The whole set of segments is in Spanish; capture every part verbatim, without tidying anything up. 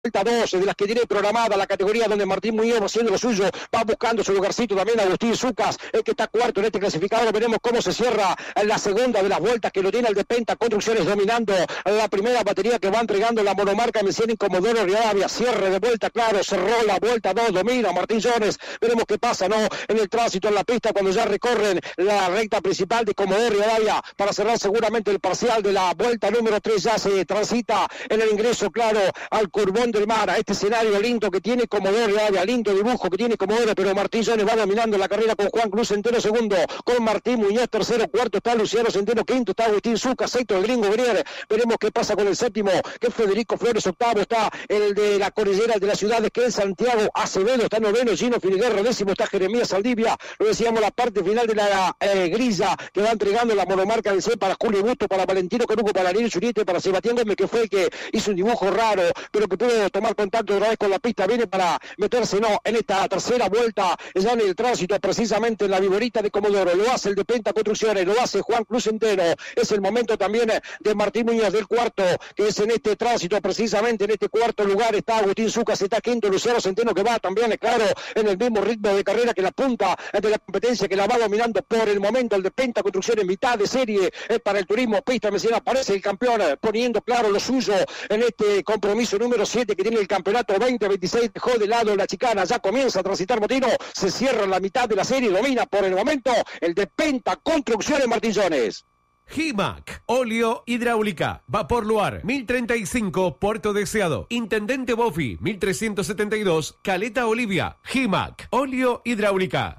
vuelta dos de las que tiene programada la categoría donde Martín Muñoz va haciendo lo suyo, va buscando su lugarcito también Agustín Zucas, el que está cuarto en este clasificador. Veremos cómo se cierra en la segunda de las vueltas que lo tiene el de Penta Construcciones dominando la primera batería que va entregando la monomarca Messiani Comodoro Rivadavia. Cierre de vuelta, claro, cerró la vuelta dos, domina Martín Jones. Veremos qué pasa, ¿no? En el tránsito en la pista cuando ya recorren la recta principal de Comodoro Rivadavia para cerrar seguramente el parcial de la vuelta número tres. Ya se transita en el ingreso, claro, al Curvón del Mar, a este escenario lindo que tiene Comodoro Rivadavia, lindo dibujo que tiene Comodoro, pero Martín Jones va dominando la carrera con Juan Cruz Centeno segundo, con Martín Muñoz tercero, cuarto está Luciano Centeno, quinto está Agustín Zucas, sexto el gringo Grier. Veremos qué pasa con el séptimo, que es Federico Flores, octavo está el de la cordillera de las ciudades, que es Santiago Acevedo, está noveno Gino Filiguerro, décimo está Jeremías Saldivia. Lo decíamos, la parte final de la eh, grilla que va entregando la monomarca del C para Julio Busto, para Valentino Coruco, para Ariel Zuriete, para Sebastián Gómez, que fue el que hizo un dibujo raro, pero que pudo tomar contacto otra vez con la pista. Viene para meterse, no, en esta tercera vuelta, ya en el tránsito, precisamente en la viborita de Comodoro. Lo hace el de Penta Construcciones, lo hace Juan Cruz Centeno. Es el momento también de Martín Muñoz del cuarto, que es en este tránsito, precisamente en este cuarto lugar está Agustín Zucas, está quinto Luciano Centeno, que va también, claro, en el mismo ritmo de carrera que la punta de la competencia, que la va dominando por el momento el de Penta Construcciones, mitad de serie es para el turismo pista Messiani. Aparece el campeón poniendo claro lo suyo en este compromiso número siete que tiene el campeonato veinte veintiséis. Dejó de lado la chicana, ya comienza a transitar Motino, se cierra la mitad de la serie, domina por el momento el de Penta Construcciones Martín Jones. Himac, óleo hidráulica, vapor Luar, mil treinta y cinco, Puerto Deseado. Intendente Bofi, mil trescientos setenta y dos, Caleta Olivia. Himac, óleo hidráulica.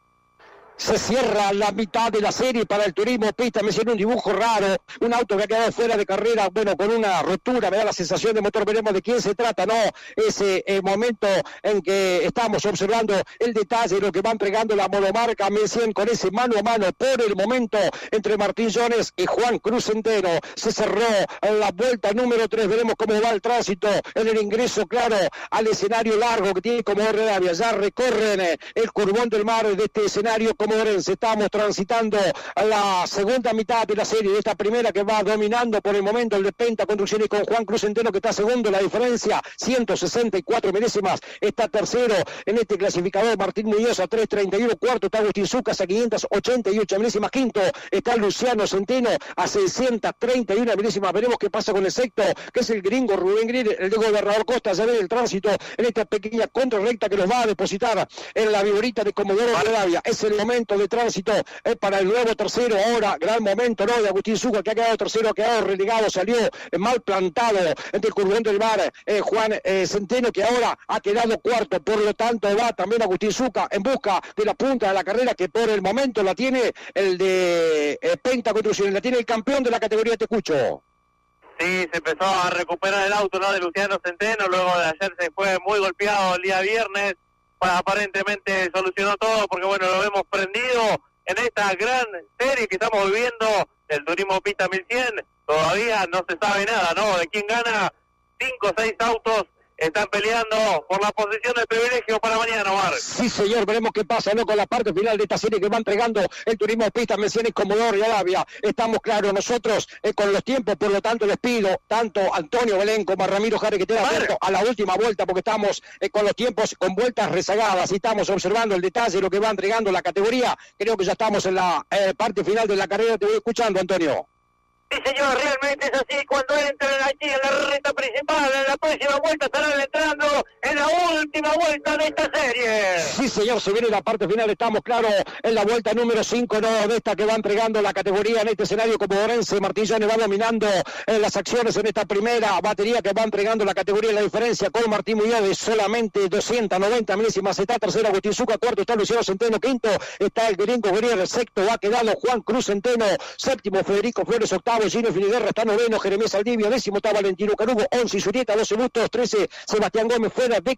Se cierra la mitad de la serie para el turismo pista. Me hicieron un dibujo raro, un auto que ha quedado fuera de carrera, bueno, con una rotura, me da la sensación de motor. Veremos de quién se trata, ¿no? Ese eh, momento en que estamos observando el detalle de lo que va entregando la monomarca Messiani con ese mano a mano por el momento entre Martín Jones y Juan Cruz Centeno. Se cerró en la vuelta número tres. Veremos cómo va el tránsito en el ingreso, claro, al escenario largo que tiene Comodoro Rivadavia. Ya recorren eh, el Curvón del Mar de este escenario comodorense. Estamos transitando a la segunda mitad de la serie, de esta primera que va dominando por el momento el de Penta Construcciones con Juan Cruz Centeno, que está segundo. La diferencia, ciento sesenta y cuatro milésimas. Está tercero en este clasificador Martín Muñoz a tres treinta y uno. Cuarto está Agustín Zucas a quinientas ochenta y ocho milésimas. Quinto está Luciano Centeno a seiscientas treinta y una milésimas. Veremos qué pasa con el sexto, que es el gringo Rubén Grier, el de Gobernador Costa. Ya ve el tránsito en esta pequeña contrarrecta que los va a depositar en la viborita de Comodoro Rivadavia. Es el momento de tránsito eh, para el nuevo tercero. Ahora, gran momento, ¿no? De Agustín Zucas, que ha quedado tercero, ha quedado relegado, salió eh, mal plantado entre el Curvón del Mar. Eh, Juan eh, Centeno, que ahora ha quedado cuarto, por lo tanto va también Agustín Zucas en busca de la punta de la carrera, que por el momento la tiene el de eh, Penta Construcciones, la tiene el campeón de la categoría Tecucho. Sí, se empezó a recuperar el auto, ¿no?, de Luciano Centeno, luego de ayer se fue muy golpeado el día viernes. Aparentemente solucionó todo, porque bueno, lo hemos prendido en esta gran serie que estamos viviendo del turismo pista mil cien. Todavía no se sabe nada, ¿no?, de quién gana. Cinco o seis autos están peleando por la posición de privilegio para mañana, Omar. Sí, señor, veremos qué pasa, ¿no?, con la parte final de esta serie que va entregando el turismo pista Messiani Comodoro Rivadavia. Estamos claros nosotros eh, con los tiempos, por lo tanto les pido tanto a Antonio Belén como a Ramiro Jare que estén atentos a la última vuelta, porque estamos eh, con los tiempos con vueltas rezagadas y estamos observando el detalle de lo que va entregando la categoría. Creo que ya estamos en la eh, parte final de la carrera. Te voy escuchando, Antonio. Sí, señor, realmente es así. Cuando entren aquí en la recta principal, en la próxima vuelta estarán entrando en la última vuelta de esta serie. Sí, señor, se viene la parte final. Estamos, claro, en la vuelta número cinco, ¿no?, de esta que va entregando la categoría en este escenario comodorense. Martín Jones va dominando en las acciones en esta primera batería que va entregando la categoría. La diferencia con Martín Muñoz de solamente doscientas noventa milésimas. Está tercero Agustín Zucas, cuarto está Luciano Centeno, quinto está el gringo Grier, sexto ha quedado Juan Cruz Centeno, séptimo Federico Flores, octavo Gino Filiguerra, está noveno Jeremías Saldivia, décimo está Valentino Carugo, once Zurieta, doce Bustos, trece Sebastián Gómez fuera de carrera,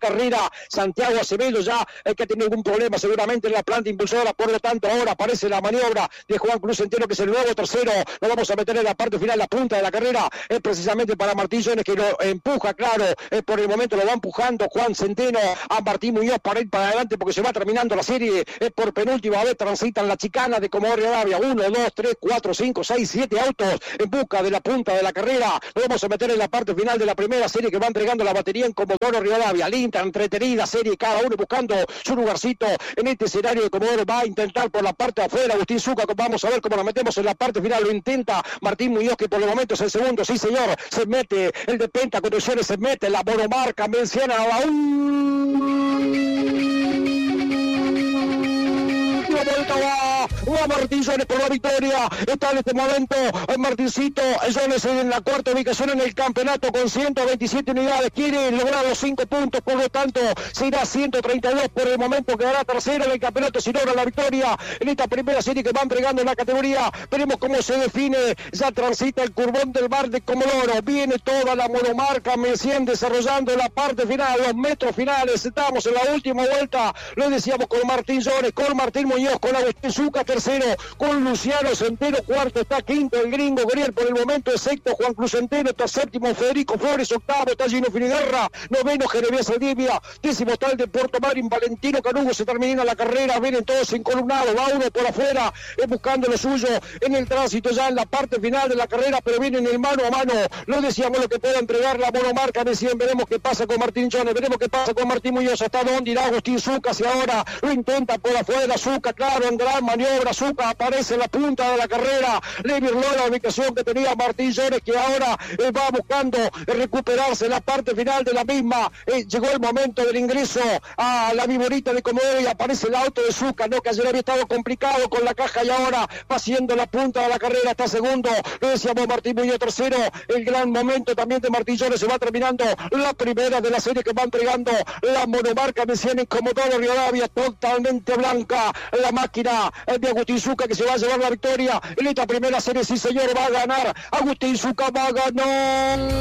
Riodavia, Santiago Acevedo ya eh, que tiene algún problema seguramente en la planta impulsora, por lo tanto ahora aparece la maniobra de Juan Cruz Centeno, que es el nuevo tercero. Nos vamos a meter en la parte final, la punta de la carrera, es precisamente para Martín Jones, que lo empuja, claro, eh, por el momento lo va empujando Juan Centeno a Martín Muñoz para ir para adelante, porque se va terminando la serie, eh, por penúltima vez transitan la chicana de Comodoro Rivadavia, uno, dos, tres, cuatro, cinco, seis, siete autos en busca de la punta de la carrera. Nos vamos a meter en la parte final de la primera serie, que va entregando la batería en Comodoro Rivadavia, linda, entretenida serie, cada uno buscando su lugarcito en este escenario de Comodoro. Va a intentar por la parte de afuera Agustín Zucca, vamos a ver cómo nos metemos en la parte final, lo intenta Martín Muñoz, que por el momento es el segundo, sí señor, se mete el de Penta Conducciones, se mete la monomarca, menciona a un... vuelta va, va Martín Jones por la victoria. Está en este momento Martincito Jones en la cuarta ubicación en el campeonato con ciento veintisiete unidades, quiere lograr los cinco puntos, por lo tanto se irá a ciento treinta y dos por el momento, quedará tercero en el campeonato si logra la victoria en esta primera serie que va entregando en la categoría. Veremos cómo se define, ya transita el curvón del bar de Comodoro, viene toda la monomarca, me siguen desarrollando la parte final, los metros finales, estamos en la última vuelta, lo decíamos con Martín Jones, con Martín Muñoz, con Agustín Zucca tercero, con Luciano Centeno cuarto, está quinto el gringo Griel por el momento, sexto Juan Cruz Centeno, está séptimo Federico Flores, octavo está Gino Finigarra, noveno Jeremías Saldivia, décimo está el de Puerto Marín Valentino Canugo, se termina la carrera, vienen todos encolumnados, va uno por afuera, es buscando lo suyo en el tránsito ya en la parte final de la carrera, pero viene en el mano a mano, lo decíamos lo que puede entregar la monomarca, decían, veremos qué pasa con Martín Jones, veremos qué pasa con Martín Muñoz, hasta dónde irá Agustín Zucca, si ahora lo intenta por afuera Zucca, claro, en gran maniobra, Zucca aparece en la punta de la carrera, le virló la ubicación que tenía Martín Jones, que ahora eh, va buscando eh, recuperarse en la parte final de la misma, eh, llegó el momento del ingreso a la viborita de Comodoro y aparece el auto de Zucca, no, que ayer había estado complicado con la caja y ahora va haciendo la punta de la carrera, está segundo, lo decíamos Martín Muñoz tercero, el gran momento también de Martín Jones, se va terminando la primera de la serie que va entregando la monomarca, me decían en Comodoro Rivadavia, totalmente blanca, la máquina de Agustín Zucca, que se va a llevar la victoria en esta primera serie, sí señor, va a ganar, Agustín Zucca va a ganar.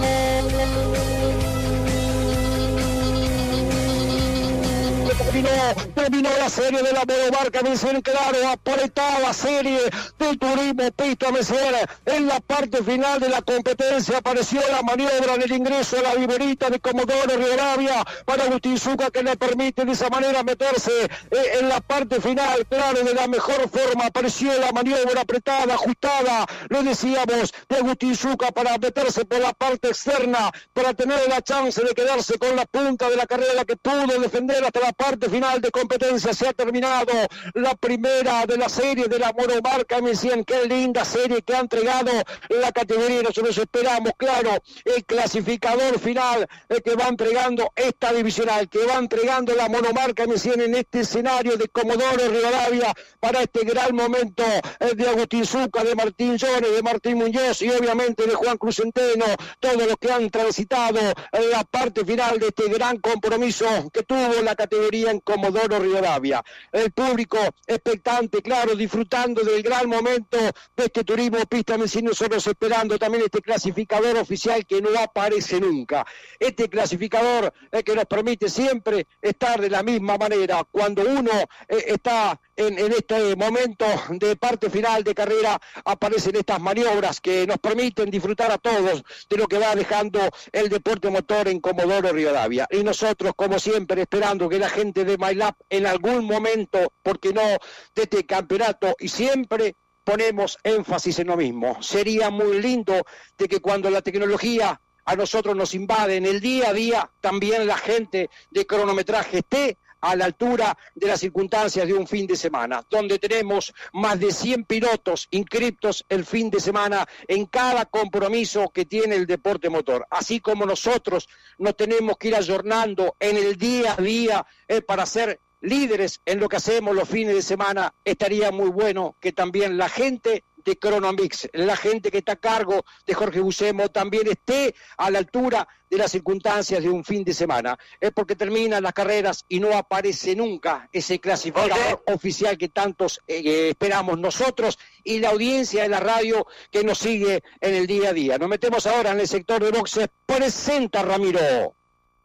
Terminó, terminó la serie de la monomarca, me decían, claro, apretada serie del turismo pista, me decían, en la parte final de la competencia apareció la maniobra del ingreso a la viborita de Comodoro Rivadavia para Agustín Zucca, que le permite de esa manera meterse eh, en la parte final, claro, de la mejor forma, apareció la maniobra apretada, ajustada, lo decíamos, de Agustín Zucca para meterse por la parte externa, para tener la chance de quedarse con la punta de la carrera que pudo defender hasta la parte final de competencia. Se ha terminado la primera de la serie de la monomarca, me decían, qué linda serie que ha entregado la categoría, nosotros esperamos, claro, el clasificador final el que va entregando esta divisional, que va entregando la monomarca, me decían, en este escenario de Comodoro Rivadavia, para este gran momento eh, de Agustín Zucca, de Martín Jones, de Martín Muñoz y obviamente de Juan Cruz Centeno, todos los que han transitado en la parte final de este gran compromiso que tuvo la categoría en Comodoro Rivadavia. El público expectante, claro, disfrutando del gran momento de este turismo pista, me siguen nosotros esperando también este clasificador oficial que no aparece nunca. Este clasificador eh, que nos permite siempre estar de la misma manera. Cuando uno eh, está en, en este momento de parte final de carrera, aparecen estas maniobras que nos permiten disfrutar a todos de lo que va dejando el deporte motor en Comodoro Rivadavia. Y nosotros, como siempre, esperando que la gente de MyLab en algún momento, porque no, de este campeonato, y siempre ponemos énfasis en lo mismo. Sería muy lindo de que cuando la tecnología a nosotros nos invade en el día a día, también la gente de cronometraje esté a la altura de las circunstancias de un fin de semana, donde tenemos más de cien pilotos inscriptos el fin de semana en cada compromiso que tiene el deporte motor. Así como nosotros nos tenemos que ir ayornando en el día a día eh, para ser líderes en lo que hacemos los fines de semana, estaría muy bueno que también la gente de Cronomix, la gente que está a cargo de Jorge Bucemo, también esté a la altura de las circunstancias de un fin de semana. Es porque terminan las carreras y no aparece nunca ese clasificador okay. oficial que tantos eh, esperamos nosotros y la audiencia de la radio que nos sigue en el día a día. Nos metemos ahora en el sector de boxes. Presenta Ramiro.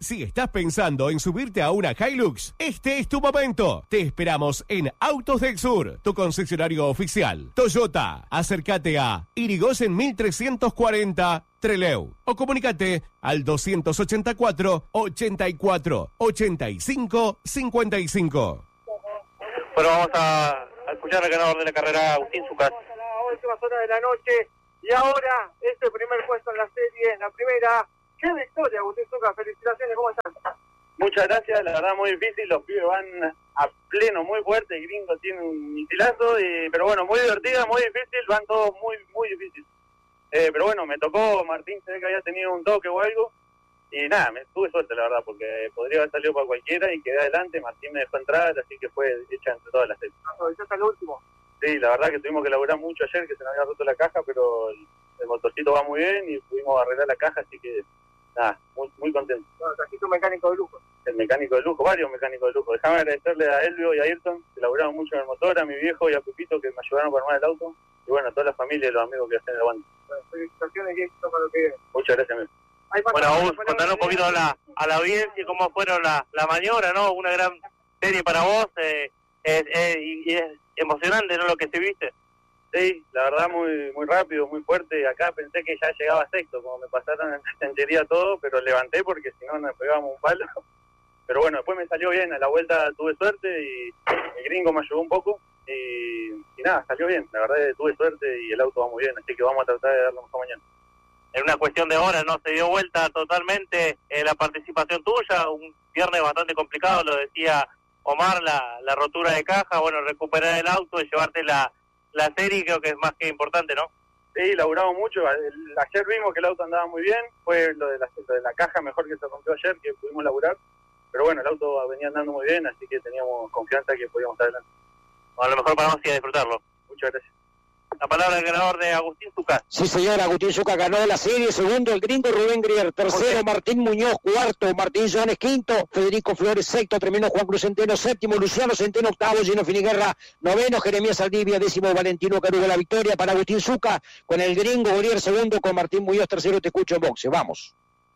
Si estás pensando en subirte a una Hilux, este es tu momento. Te esperamos en Autos del Sur, tu concesionario oficial. Toyota, acércate a Irigoyen mil trescientos cuarenta, Trelew. O comunícate al doscientos ochenta y cuatro, ochenta y cuatro, ochenta y cinco, cincuenta y cinco. Bueno, vamos a, a escuchar al ganador de la carrera, Agustín Zucas. La última zona de la noche y ahora este primer puesto en la serie, la primera. ¡Qué victoria, Agustín Zucas! Felicitaciones, ¿cómo estás? Muchas gracias, la verdad muy difícil, los pibes van a pleno, muy fuerte, el gringo tiene un misilazo, y, pero bueno, muy divertida, muy difícil, van todos muy, muy difícil. Eh, pero bueno, me tocó, Martín se ve que había tenido un toque o algo, y nada, me tuve suerte la verdad, porque podría haber salido para cualquiera y quedé adelante, Martín me dejó entrar, así que fue hecha entre todas las series. ¿Aprovechaste al último? Sí, la verdad que tuvimos que laburar mucho ayer, que se nos había roto la caja, pero el, el motorcito va muy bien y pudimos arreglar la caja, así que nada, muy, muy contento. Bueno, trajiste un mecánico de lujo. El mecánico de lujo, varios mecánicos de lujo. Déjame agradecerle a Elvio y a Ayrton, que laburaron mucho en el motor, a mi viejo y a Pepito, que me ayudaron para armar el auto, y bueno, a toda la familia y los amigos que hacen el aguante. Bueno, felicitaciones y éxito para lo que viene. Muchas gracias, amigo. Bueno, vos contanos un poquito a la, a la audiencia cómo fueron la, la maniobra, ¿no? Una gran serie para vos, eh, eh, eh, y, y es emocionante, ¿no? Lo que se viste. Sí, la verdad muy muy rápido, muy fuerte. Acá pensé que ya llegaba sexto, como me pasaron en chanchería todo, pero levanté porque si no nos pegábamos un palo. Pero bueno, después me salió bien, a la vuelta tuve suerte y el gringo me ayudó un poco y, y nada, salió bien. La verdad es que tuve suerte y el auto va muy bien, así que vamos a tratar de darlo mejor mañana. En una cuestión de horas, ¿no? Se dio vuelta totalmente eh, la participación tuya, un viernes bastante complicado, lo decía Omar, la, la rotura de caja, bueno, recuperar el auto y llevarte la, la serie creo que es más que importante, ¿no? Sí, laburamos mucho, el, ayer vimos que el auto andaba muy bien, fue lo de, la, lo de la caja mejor que se rompió ayer, que pudimos laburar, pero bueno, el auto venía andando muy bien, así que teníamos confianza que podíamos estar adelante. Bueno, a lo mejor para vos sí a disfrutarlo. Muchas gracias. La palabra del ganador de Agustín Zucas. Sí, señor, Agustín Zucca ganó la serie. Segundo, el gringo Rubén Grier. Tercero, Martín Muñoz. Cuarto, Martín Jones. Quinto, Federico Flores. Sexto, terminó Juan Cruz Centeno. Séptimo, Luciano Centeno. Octavo, Gino Finiguerra. Noveno, Jeremías Aldivia. Décimo, Valentino Caruga. La victoria para Agustín Zucca con el gringo Grier. Segundo, con Martín Muñoz. Tercero, te escucho en boxe. Vamos.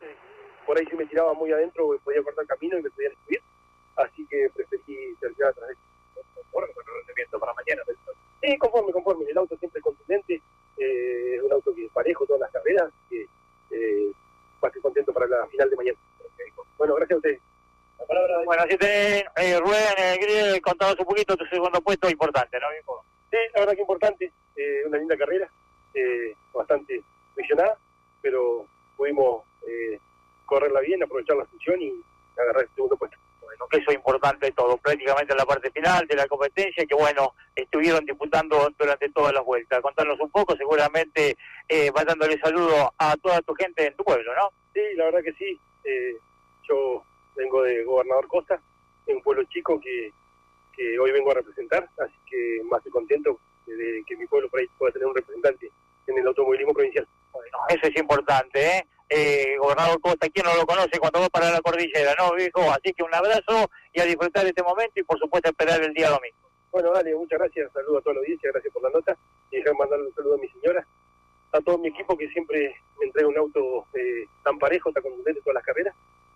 Por ahí si me tiraba muy adentro, podía cortar camino y me podían subir. Así que preferí terminar atrás de conforme con el rendimiento para mañana. Sí, conforme, conforme. El auto siempre contundente. Eh, es un auto que es parejo todas las carreras. Que, eh, más que contento para la final de mañana. Bueno, gracias a ustedes. La palabra de... Bueno, así te eh, Rubén, eh, Grier, contanos un poquito tu segundo puesto, importante, ¿no, viejo? Sí, la verdad que importante. Eh, una linda carrera. Eh, bastante presionada, pero pudimos eh, correrla bien, aprovechar la función y agarrar el segundo puesto. Bueno, que eso es importante todo, prácticamente en la parte final de la competencia, que bueno, estuvieron disputando durante todas las vueltas. Contanos un poco, seguramente eh, vas dándole saludo a toda tu gente en tu pueblo, ¿no? Sí, la verdad que sí. Eh, yo vengo de Gobernador Costa, en un pueblo chico que, que hoy vengo a representar, así que más que contento de que mi pueblo por ahí pueda tener un representante en el automovilismo provincial. Bueno, eso es importante, ¿eh? Eh, Gobernador Costa, ¿quién no lo conoce cuando va para la cordillera, no, viejo? Así que un abrazo y a disfrutar de este momento y por supuesto esperar el día domingo. Bueno, dale, muchas gracias, saludo a toda la audiencia, gracias por la nota y déjame mandarle un saludo a mi señora, a todo mi equipo que siempre me entrega un auto eh, tan parejo, tan contundente todas las carreras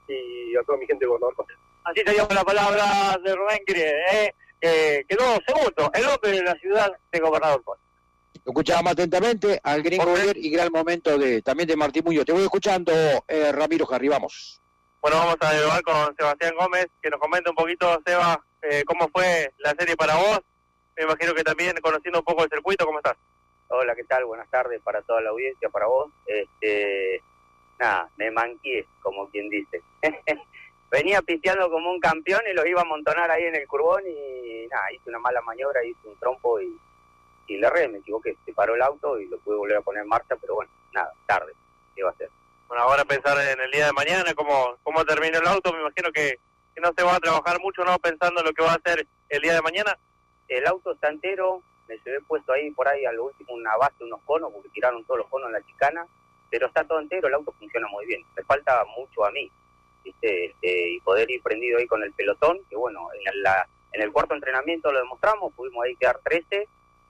y a toda mi gente de Gobernador Costa. Así te llamo la palabra de Rubén Grier, ¿eh? Que quedó segundo, el hombre de la ciudad de Gobernador Costa. Escuchábamos atentamente al gringo Grier y gran momento de también de Martín Muñoz. Te voy escuchando, eh, Ramiro Jarry, vamos. Bueno, vamos a dialogar con Sebastián Gómez, que nos comente un poquito, Seba, eh, cómo fue la serie para vos. Me imagino que también conociendo un poco el circuito, ¿cómo estás? Hola, ¿qué tal? Buenas tardes para toda la audiencia, para vos. Este, nada, me manqué, como quien dice. Venía pisteando como un campeón y los iba a amontonar ahí en el curbón y nada, hice una mala maniobra, hice un trompo y, y le erré, me equivoqué. Se paró el auto y lo pude volver a poner en marcha, pero bueno, nada, tarde, ¿qué va a hacer? Bueno, ahora pensar en el día de mañana, cómo, cómo termina el auto, me imagino que, que no se va a trabajar mucho, ¿no? Pensando en lo que va a hacer el día de mañana. El auto está entero, me llevé puesto ahí por ahí a lo último una base, unos conos, porque tiraron todos los conos en la chicana, pero está todo entero, el auto funciona muy bien. Me falta mucho a mí, ¿viste? Este, y poder ir prendido ahí con el pelotón, que bueno, en, la, en el cuarto entrenamiento lo demostramos, pudimos ahí quedar trece,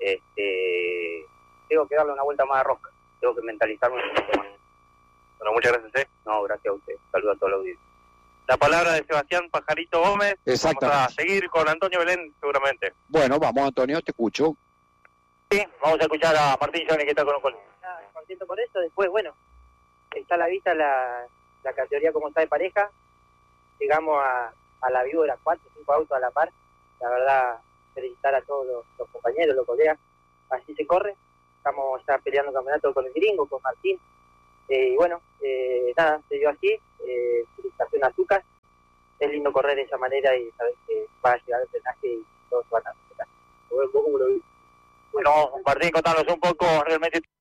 este, tengo que darle una vuelta más de rosca, tengo que mentalizarme un poco más. Bueno, muchas gracias, ¿eh? No, gracias a usted, saludos a toda la audiencia. la palabra de Sebastián Pajarito Gómez. Exactamente. Vamos a seguir con Antonio Belén seguramente. Bueno, vamos Antonio, te escucho. Sí, vamos a escuchar a Martín Johnny que está con un gol. Ah, contento por eso. Después, bueno, está a la vista la, la categoría como está de pareja. Llegamos a, a la vivo de las cuatro, cinco autos a la par. La verdad, felicitar a todos los, los compañeros, los colegas. Así se corre. Estamos ya peleando campeonato con el gringo, con Martín. Eh, y bueno, eh, nada, se dio así. Eh, felicitación a Zucas. Es lindo correr de esa manera y saber que va a llegar el drenaje y todos van a respetar. Bueno, Martín, contanos un poco realmente